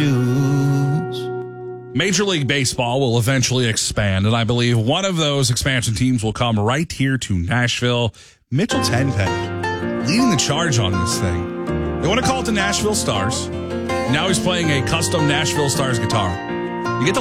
Major League Baseball will eventually expand, and I believe one of those expansion teams will come right here to Nashville. Mitchell Tenpenny leading the charge on this thing. They want to call it the Nashville Stars. Now he's playing a custom Nashville Stars guitar. You get to